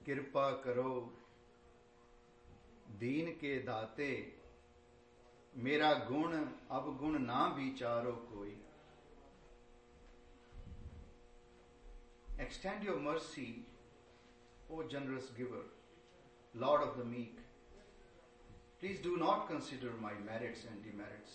कृपा करो दीन के दाते, मेरा गुण अवगुण ना विचारो कोई. Extend your mercy, O generous giver, Lord of the meek. Please do not consider my merits and demerits.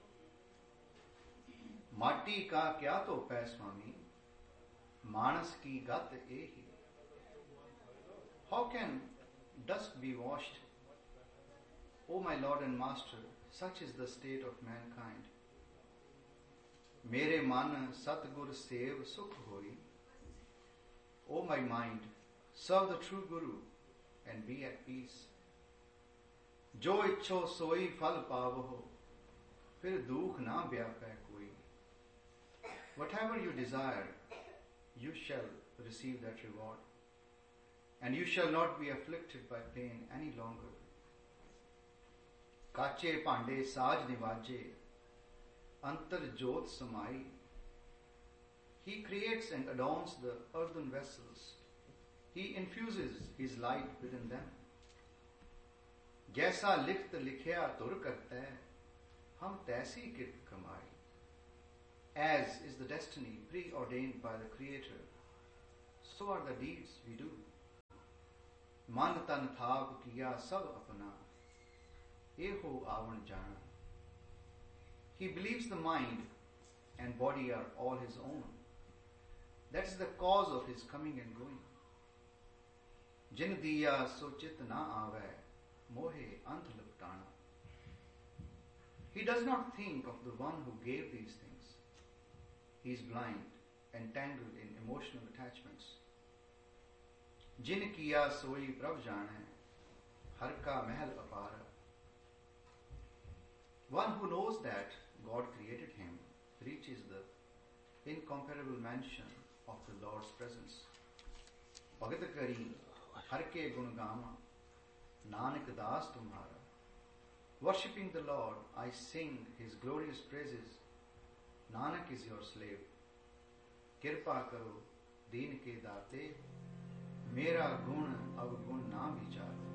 माटी का क्या तो पै स्वामी, मानस की गत एही. How can dust be washed? O my Lord and Master, such is the state of mankind. मेरे मन सतगुर सेव सुख होई. O my mind, serve the true Guru and be at peace. जो इच्छो सोई फल पावो, फिर दुख ना व्यापै कोई. Whatever you desire, you shall receive that reward, and you shall not be afflicted by pain any longer. काचे भांडे साज निवाजे, अंतर जोत समाई. He creates and adorns the earthen vessels. He infuses his light within them. जैसा लिखत लिखया तुर करता है, हम तैसी कित कमाई. As is the destiny preordained by the Creator, so are the deeds we do. मन तन थाप किया सब अपना, एहो आवन जाना. He believes the mind and body are all his own. That is the cause of his coming and going. जिन दिया सो चित ना आवे, मोहे अंत लपटाना. He does not think of the one who gave these things. He is blind, entangled in emotional attachments. जिन किया सोई प्रभ जाने, हर का महल अपार. One who knows that God created him reaches the incomparable mansion of the Lord's presence. भगत करी हर के गुण gamma, Nanak दास तुम्हारा. Worshipping the Lord, I sing his glorious praises. Nanak is your slave. कृपा करो दीन के दाते, मेरा गुण अवगुण ना विचारो.